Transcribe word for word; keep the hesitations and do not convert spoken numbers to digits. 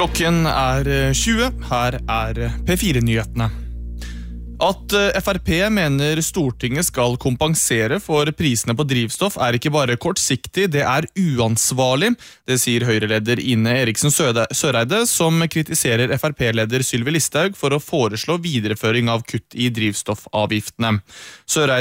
Klokken er tjue, her er P fire-nyhetene. At F R P mener Stortinget skal kompensere for prisene på drivstoff er ikke bare kortsiktig, det er uansvarlig. Det sier Høyre-leder Ine Eriksen Søreide, som kritiserer F R P-leder Sylvi Listhaug for å foreslå videreføring av kutt i drivstoffavgiftene. Søreide